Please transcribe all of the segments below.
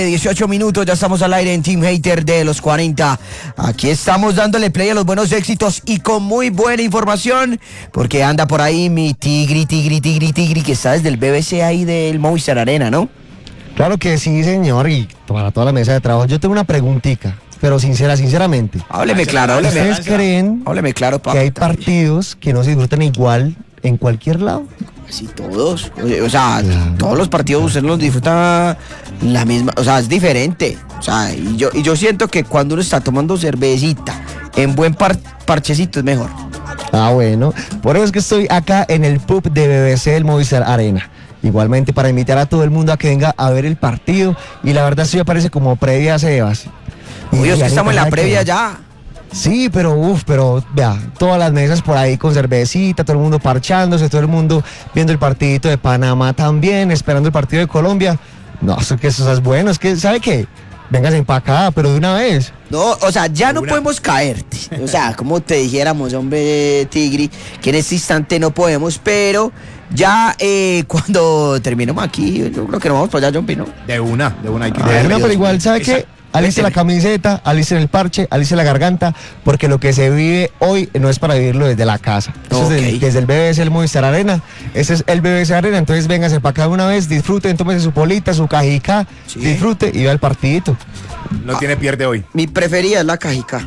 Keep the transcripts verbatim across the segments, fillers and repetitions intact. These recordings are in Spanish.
dieciocho minutos, ya estamos al aire en Team Hater de los cuarenta. Aquí estamos dándole play a los buenos éxitos y con muy buena información, porque anda por ahí mi tigri, tigri, tigri, tigri, que está desde el B B C ahí del Movistar Arena, ¿no? Claro que sí, señor, y para toda la mesa de trabajo. Yo tengo una preguntica, pero sincera, sinceramente. Hábleme claro, hábleme. ¿Ustedes creen hábleme claro, papá, que hay partidos que no se disfrutan igual en cualquier lado? Sí, todos. O sea, claro, todos los partidos usted los disfruta la misma, o sea, es diferente. O sea, y yo, y yo siento que cuando uno está tomando cervecita en buen par, parchecito es mejor. Ah, bueno. Por eso es que estoy acá en el pub de B B C del Movistar Arena. Igualmente para invitar a todo el mundo a que venga a ver el partido. Y la verdad esto ya parece como previa, Sebas. Uy, es que estamos en la previa que... ya. Sí, pero uff, pero vea, todas las mesas por ahí con cervecita, todo el mundo parchándose, todo el mundo viendo el partidito de Panamá también, esperando el partido de Colombia. No, eso que eso es bueno, es que, ¿sabe qué? Véngase empacada, pero de una vez. No, o sea, ya no podemos caerte. O sea, como te dijéramos, hombre, Tigri, que en este instante no podemos, pero ya eh, cuando terminemos aquí, yo creo que nos vamos para allá, John Pino. De una, de una hay que ah, de una, pero igual, ¿sabe qué? Aliste la camiseta, aliste el parche, aliste la garganta, porque lo que se vive hoy no es para vivirlo desde la casa. Eso okay. es desde, desde el B B C, el Movistar Arena. Ese es el B B C Arena, entonces véngase para acá una vez, disfruten, tómese su polita, su cajica, sí. disfrute y vea el partidito. No ah, tiene pierde hoy. Mi preferida es la cajica.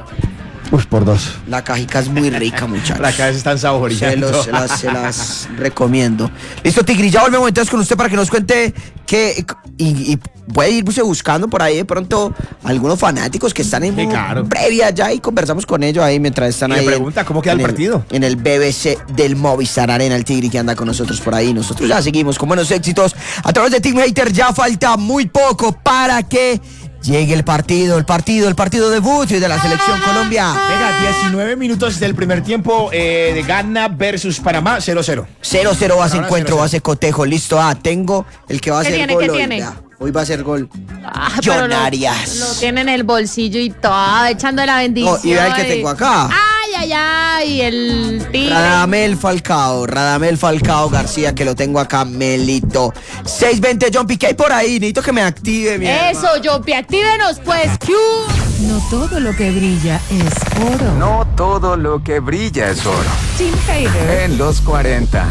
Uy, por dos. La cajica es muy rica, muchachos. La cabeza están saboreando. Se, los, se, las, se las recomiendo. Listo, Tigri, ya volvemos entonces con usted para que nos cuente que y, y puede irse buscando por ahí de pronto algunos fanáticos que están en sí, claro. previa ya y conversamos con ellos ahí mientras están y ahí. Me pregunta cómo queda el partido. En el B B C del Movistar Arena, el Tigri que anda con nosotros por ahí. Nosotros ya seguimos con buenos éxitos a través de Team Hater. Ya falta muy poco para que llegue el partido, el partido, el partido debut de la selección Colombia. Venga, diecinueve minutos del primer tiempo eh, de Ghana versus Panamá, cero cero. cero cero va a ser encuentro, va a ser cotejo, listo. Ah, tengo el que va a ser tiene, gol ¿qué hoy. tiene? Ya, hoy va a ser gol. Ah, John Arias. Lo, lo tiene en el bolsillo y todo, echando la bendición. No, y vea el que tengo acá. Ay, ay, ay, el tigre. Radamel Falcao, Radamel Falcao García, que lo tengo acá, Melito. seiscientos veinte, John Piqué por ahí, necesito que me active, mi Eso, John Piqué, actívenos, pues. No todo lo que brilla es oro. No todo lo que brilla es oro. Team Hater en los cuarenta.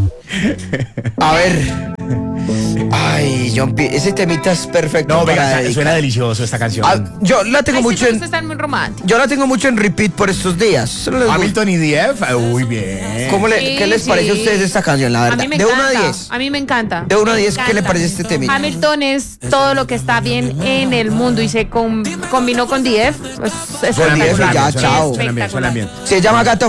A ver. Ay, John P. ese temita es perfecto. No, venga, dedicar. Suena delicioso esta canción. Ah, yo la tengo Ay, mucho sí, en. están muy románticos. Yo la tengo mucho en repeat por estos días. Hamilton y D F, uy, bien. ¿Cómo le, sí, ¿Qué les sí. parece a ustedes esta canción, la verdad? A mí me de encanta. uno a diez. A mí me encanta. De uno a diez, ¿qué le parece este temita? Hamilton es todo lo que está bien en el mundo y se com- combinó con D F. Pues, con D F ya, chao. Suena bien, suena bien. Se llama Gato